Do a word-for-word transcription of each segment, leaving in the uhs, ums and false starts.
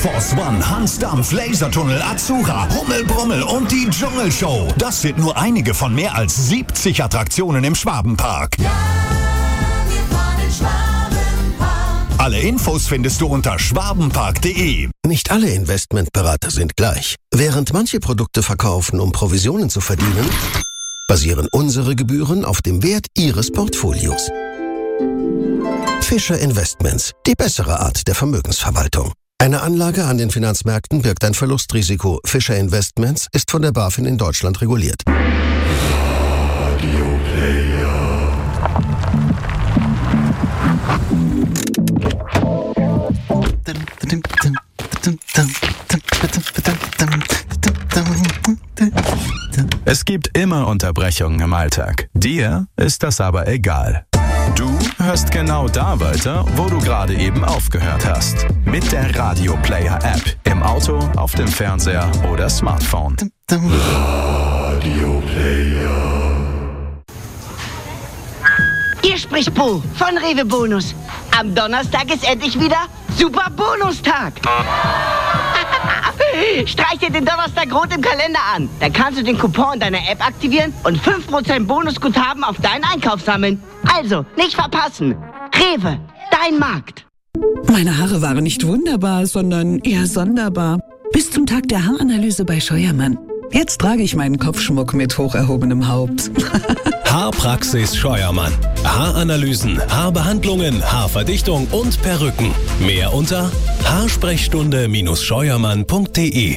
Force One, Hans Dampf, Lasertunnel, Azura, Rummel Brummel und die Dschungelshow. Das sind nur einige von mehr als siebzig Attraktionen im Schwabenpark. Ja, wir fahren in Schwabenpark. Alle Infos findest du unter schwabenpark punkt de. Nicht alle Investmentberater sind gleich. Während manche Produkte verkaufen, um Provisionen zu verdienen, basieren unsere Gebühren auf dem Wert Ihres Portfolios. Fischer Investments, die bessere Art der Vermögensverwaltung. Eine Anlage an den Finanzmärkten birgt ein Verlustrisiko. Fischer Investments ist von der BaFin in Deutschland reguliert. Radio Player. Es gibt immer Unterbrechungen im Alltag. Dir ist das aber egal. Du hörst genau da weiter, wo du gerade eben aufgehört hast. Mit der Radio Player App. Im Auto, auf dem Fernseher oder Smartphone. Radio Player. Hier spricht Bo von Rewe Bonus. Am Donnerstag ist endlich wieder Super Bonustag. Streich dir den Donnerstag rot im Kalender an. Dann kannst du den Coupon deiner App aktivieren und fünf Prozent Bonusguthaben auf deinen Einkauf sammeln. Also, nicht verpassen. Rewe, dein Markt. Meine Haare waren nicht wunderbar, sondern eher sonderbar. Bis zum Tag der Haaranalyse bei Scheuermann. Jetzt trage ich meinen Kopfschmuck mit hoch erhobenem Haupt. Haarpraxis Scheuermann. Haaranalysen, Haarbehandlungen, Haarverdichtung und Perücken. Mehr unter haarsprechstunde Scheuermann punkt de.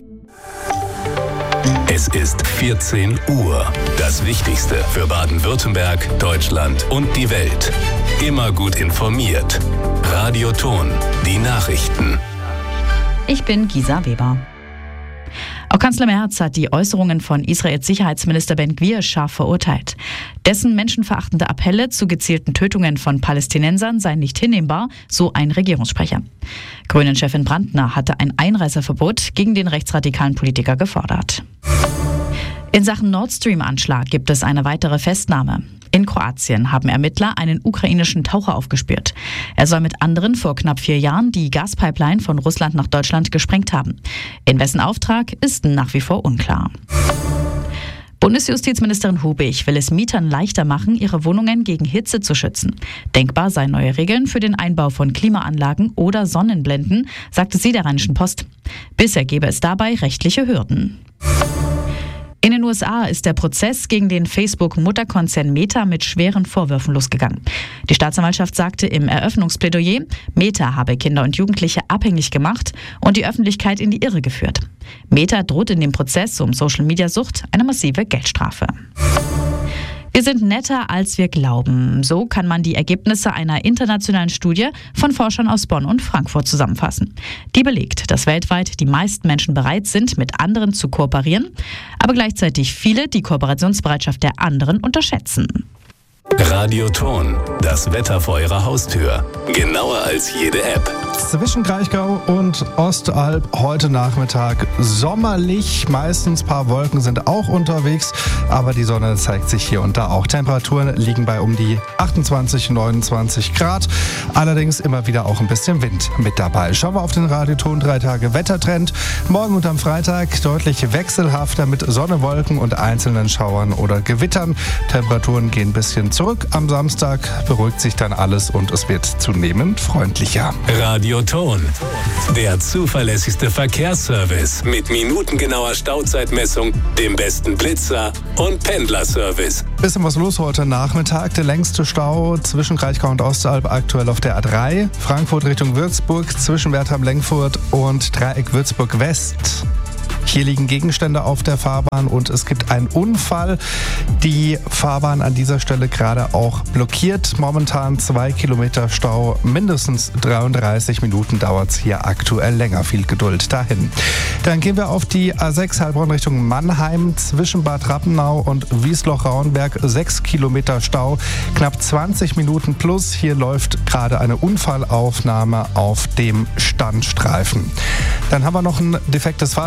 Es ist vierzehn Uhr. Das Wichtigste für Baden-Württemberg, Deutschland und die Welt. Immer gut informiert. Radio Ton, die Nachrichten. Ich bin Gisa Weber. Auch Kanzler Merz hat die Äußerungen von Israels Sicherheitsminister Ben-Gvir scharf verurteilt. Dessen menschenverachtende Appelle zu gezielten Tötungen von Palästinensern seien nicht hinnehmbar, so ein Regierungssprecher. Grünen-Chefin Brandner hatte ein Einreiseverbot gegen den rechtsradikalen Politiker gefordert. In Sachen Nord Stream-Anschlag gibt es eine weitere Festnahme. In Kroatien haben Ermittler einen ukrainischen Taucher aufgespürt. Er soll mit anderen vor knapp vier Jahren die Gaspipeline von Russland nach Deutschland gesprengt haben. In wessen Auftrag ist nach wie vor unklar. Bundesjustizministerin Hubig will es Mietern leichter machen, ihre Wohnungen gegen Hitze zu schützen. Denkbar seien neue Regeln für den Einbau von Klimaanlagen oder Sonnenblenden, sagte sie der Rheinischen Post. Bisher gäbe es dabei rechtliche Hürden. In den U S A ist der Prozess gegen den Facebook-Mutterkonzern Meta mit schweren Vorwürfen losgegangen. Die Staatsanwaltschaft sagte im Eröffnungsplädoyer, Meta habe Kinder und Jugendliche abhängig gemacht und die Öffentlichkeit in die Irre geführt. Meta droht in dem Prozess um Social-Media-Sucht eine massive Geldstrafe. Wir sind netter, als wir glauben. So kann man die Ergebnisse einer internationalen Studie von Forschern aus Bonn und Frankfurt zusammenfassen. Die belegt, dass weltweit die meisten Menschen bereit sind, mit anderen zu kooperieren, aber gleichzeitig viele die Kooperationsbereitschaft der anderen unterschätzen. Radio Ton, das Wetter vor Ihrer Haustür. Genauer als jede App. Zwischen Kraichgau und Ostalb heute Nachmittag sommerlich. Meistens ein paar Wolken sind auch unterwegs, aber die Sonne zeigt sich hier und da auch. Temperaturen liegen bei um die achtundzwanzig, neunundzwanzig Grad. Allerdings immer wieder auch ein bisschen Wind mit dabei. Schauen wir auf den Radioton drei Tage Wettertrend. Morgen und am Freitag deutlich wechselhafter mit Sonne, Wolken und einzelnen Schauern oder Gewittern. Temperaturen gehen ein bisschen zurück. Am Samstag beruhigt sich dann alles und es wird zunehmend freundlicher. Radio Ton, der zuverlässigste Verkehrsservice mit minutengenauer Stauzeitmessung, dem besten Blitzer und Pendlerservice. Bisschen was los heute Nachmittag. Der längste Stau zwischen Kraichgau und Ostalb aktuell auf der A drei. Frankfurt Richtung Würzburg zwischen Wertheim-Lengfurt und Dreieck Würzburg West. Hier liegen Gegenstände auf der Fahrbahn und es gibt einen Unfall. Die Fahrbahn an dieser Stelle gerade auch blockiert. Momentan zwei Kilometer Stau, mindestens dreiunddreißig Minuten dauert es hier aktuell länger. Viel Geduld dahin. Dann gehen wir auf die A sechs Heilbronn Richtung Mannheim zwischen Bad Rappenau und Wiesloch-Rauenberg. sechs Kilometer Stau, knapp zwanzig Minuten plus. Hier läuft gerade eine Unfallaufnahme auf dem Standstreifen. Dann haben wir noch ein defektes Fahrzeug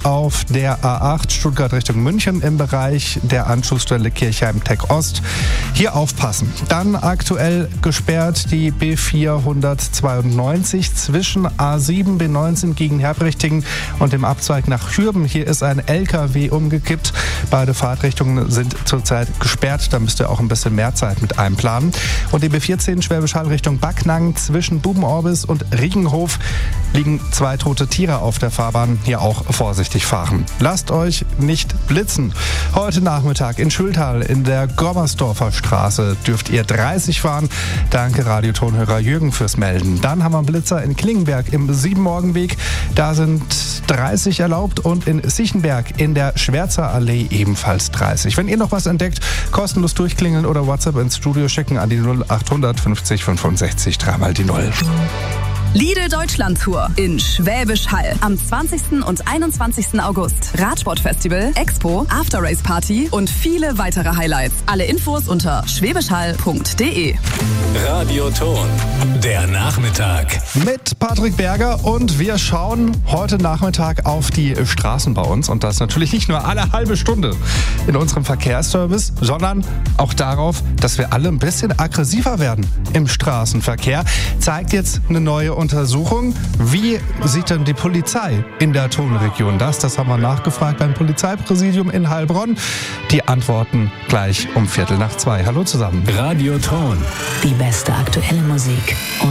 auf der A acht Stuttgart Richtung München im Bereich der Anschlussstelle Kirchheim-Tech Ost. Hier aufpassen. Dann aktuell gesperrt die B vierhundertzweiundneunzig zwischen A sieben, B neunzehn gegen Herbrichtingen und dem Abzweig nach Hürben. Hier ist ein L K W umgekippt. Beide Fahrtrichtungen sind zurzeit gesperrt. Da müsst ihr auch ein bisschen mehr Zeit mit einplanen. Und die B vierzehn Schwäbisch Hall Richtung Backnang zwischen Bubenorbis und Riegenhof liegen zwei tote Tiere auf der Fahrbahn. Hier auch vorsichtig fahren. Lasst euch nicht blitzen. Heute Nachmittag in Schülthal in der Gommersdorfer Straße dürft ihr dreißig fahren. Danke Radiotonhörer Jürgen fürs Melden. Dann haben wir einen Blitzer in Klingenberg im Siebenmorgenweg. Da sind dreißig erlaubt und in Sichenberg in der Schwärzer Allee ebenfalls dreißig. Wenn ihr noch was entdeckt, kostenlos durchklingeln oder WhatsApp ins Studio schicken an die null achthundert fünfzig fünfundsechzig dreimal die null. Lidl Deutschland Tour in Schwäbisch Hall am zwanzigsten und einundzwanzigsten August. Radsportfestival, Expo, After-Race Party und viele weitere Highlights. Alle Infos unter schwäbischhall punkt de. Radioton, der Nachmittag. Mit Patrick Berger und wir schauen heute Nachmittag auf die Straßen bei uns. Und das natürlich nicht nur alle halbe Stunde in unserem Verkehrsservice, sondern auch darauf, dass wir alle ein bisschen aggressiver werden im Straßenverkehr. Zeigt jetzt eine neue Untersuchung. Wie sieht denn die Polizei in der Tonregion das? Das haben wir nachgefragt beim Polizeipräsidium in Heilbronn. Die Antworten gleich um Viertel nach zwei. Hallo zusammen. Radioton. Die beste aktuelle Musik.